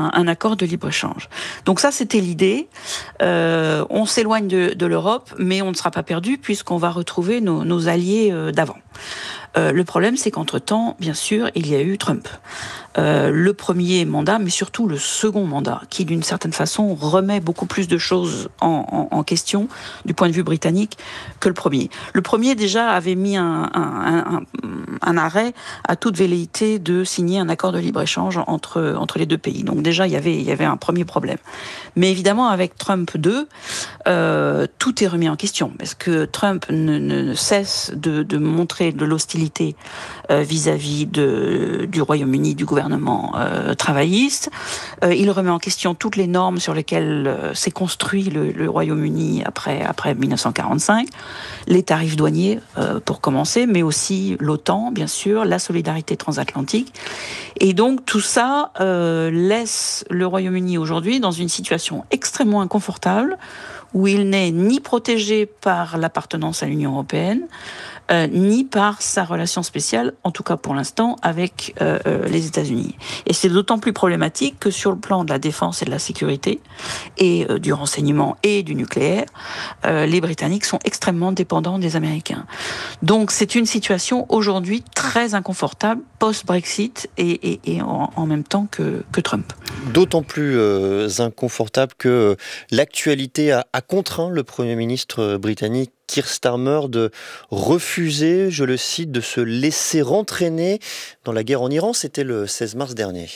un accord de libre-échange. Donc ça, c'était l'idée. On s'éloigne de l'Europe, mais on ne sera pas perdu puisqu'on va retrouver nos alliés d'avant. Le problème, c'est qu'entre-temps, bien sûr, il y a eu Trump. Le premier mandat, mais surtout le second mandat, qui d'une certaine façon remet beaucoup plus de choses en question du point de vue britannique que le premier. Le premier déjà avait mis un arrêt à toute velléité de signer un accord de libre-échange entre les deux pays. Donc déjà, il y avait un premier problème. Mais évidemment, avec Trump 2, tout est remis en question, parce que Trump ne cesse de montrer de l'hostilité vis-à-vis du Royaume-Uni, du gouvernement travailliste. Il remet en question toutes les normes sur lesquelles s'est construit le Royaume-Uni après 1945, les tarifs douaniers pour commencer, mais aussi l'OTAN, bien sûr, la solidarité transatlantique. Et donc tout ça laisse le Royaume-Uni aujourd'hui dans une situation extrêmement inconfortable, où il n'est ni protégé par l'appartenance à l'Union européenne, ni par sa relation spéciale, en tout cas pour l'instant, avec les États-Unis. Et c'est d'autant plus problématique que sur le plan de la défense et de la sécurité, et du renseignement et du nucléaire, les Britanniques sont extrêmement dépendants des Américains. Donc c'est une situation aujourd'hui très inconfortable, post-Brexit, et en même temps que Trump. D'autant plus inconfortable que l'actualité a contraint le Premier ministre britannique Keir Starmer de refuser, je le cite, de se laisser entraîner dans la guerre en Iran. C'était le 16 mars dernier.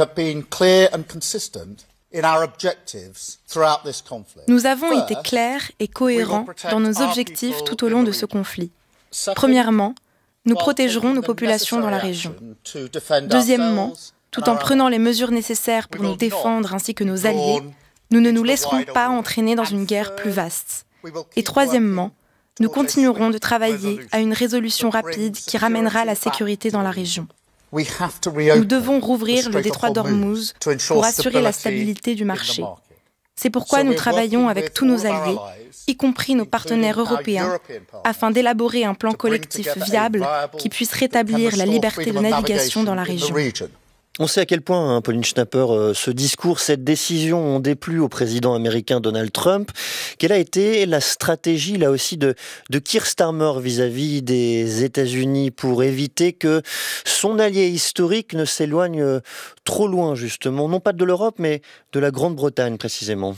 Nous avons été clairs et cohérents dans nos objectifs tout au long de ce conflit. Premièrement, nous protégerons nos populations dans la région. Deuxièmement, tout en prenant les mesures nécessaires pour nous défendre ainsi que nos alliés, nous ne nous laisserons pas entraîner dans une guerre plus vaste. Et troisièmement, nous continuerons de travailler à une résolution rapide qui ramènera la sécurité dans la région. Nous devons rouvrir le détroit d'Ormuz pour assurer la stabilité du marché. C'est pourquoi nous travaillons avec tous nos alliés, y compris nos partenaires européens, afin d'élaborer un plan collectif viable qui puisse rétablir la liberté de navigation dans la région. On sait à quel point, Pauline Schnapper, ce discours, cette décision ont déplu au président américain Donald Trump. Quelle a été la stratégie, là aussi, de Keir Starmer vis-à-vis des États-Unis pour éviter que son allié historique ne s'éloigne trop loin, justement, non pas de l'Europe, mais de la Grande-Bretagne, précisément?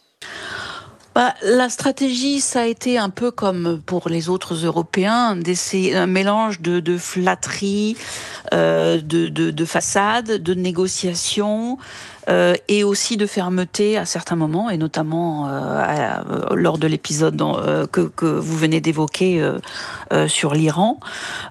La stratégie, ça a été un peu comme pour les autres Européens, un mélange de flatterie, de façade, de négociation, et aussi de fermeté à certains moments, et notamment lors de l'épisode que vous venez d'évoquer sur l'Iran.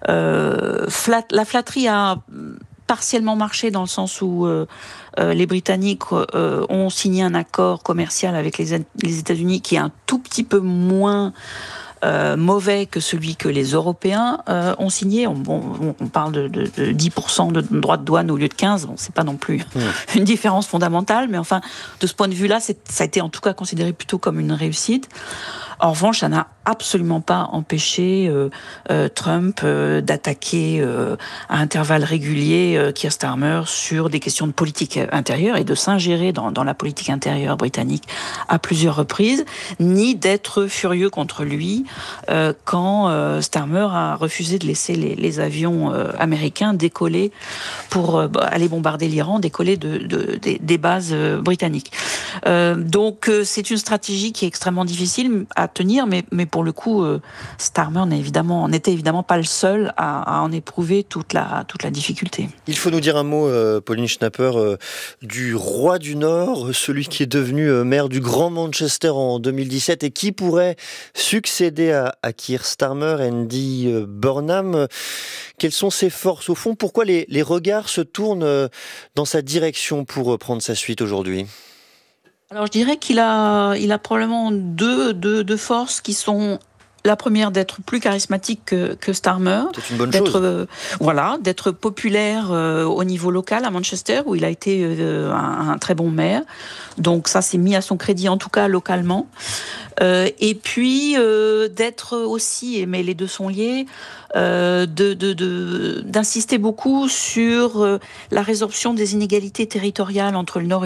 La flatterie a partiellement marché dans le sens où les Britanniques ont signé un accord commercial avec les États-Unis qui est un tout petit peu moins mauvais que celui que les Européens ont signé. On parle de 10% de droits de douane au lieu de 15%. Bon, c'est pas non plus une différence fondamentale, mais enfin, de ce point de vue-là, ça a été en tout cas considéré plutôt comme une réussite. En revanche, ça n'a absolument pas empêché Trump d'attaquer à intervalles réguliers Keir Starmer sur des questions de politique intérieure et de s'ingérer dans la politique intérieure britannique à plusieurs reprises, ni d'être furieux contre lui quand Starmer a refusé de laisser les avions américains décoller pour aller bombarder l'Iran, décoller des bases britanniques. Donc c'est une stratégie qui est extrêmement difficile à tenir, mais pour le coup, Starmer n'était évidemment pas le seul à en éprouver toute la difficulté. Il faut nous dire un mot, Pauline Schnapper, du roi du Nord, celui qui est devenu maire du Grand Manchester en 2017 et qui pourrait succéder à Keir Starmer, Andy Burnham. Quelles sont ses forces au fond? Pourquoi les regards se tournent dans sa direction pour prendre sa suite aujourd'hui? Alors je dirais qu'il a probablement deux forces qui sont la première, d'être plus charismatique que Starmer. C'est une bonne chose. D'être populaire au niveau local à Manchester, où il a été un très bon maire. Donc ça, c'est mis à son crédit, en tout cas localement. Et puis d'être aussi, mais les deux sont liés, d'insister beaucoup sur la résorption des inégalités territoriales entre le Nord